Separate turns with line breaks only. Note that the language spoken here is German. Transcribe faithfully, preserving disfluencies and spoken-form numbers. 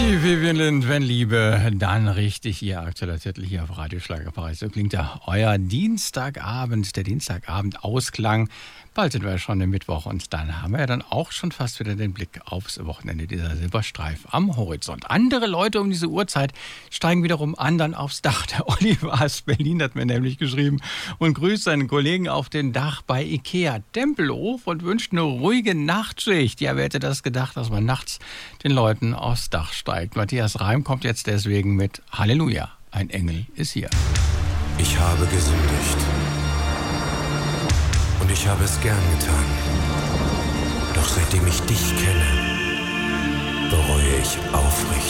Die Vivian Lind, wenn Liebe, dann richtig, Ihr aktueller Titel hier auf Radio Schlagerpreis. So klingt ja euer Dienstagabend, der Dienstagabend-Ausklang. Bald sind wir schon im Mittwoch und dann haben wir ja dann auch schon fast wieder den Blick aufs Wochenende, dieser Silberstreif am Horizont. Andere Leute um diese Uhrzeit steigen wiederum anderen aufs Dach. Der Oliver aus Berlin hat mir nämlich geschrieben und grüßt seinen Kollegen auf dem Dach bei Ikea Tempelhof und wünscht eine ruhige Nachtschicht. Ja, wer hätte das gedacht, dass man nachts den Leuten aufs Dach steigt. Matthias Reim kommt jetzt deswegen mit Halleluja, ein Engel ist hier.
Ich habe gesündigt. Und ich habe es gern getan. Doch seitdem ich dich kenne, bereue ich aufrichtig.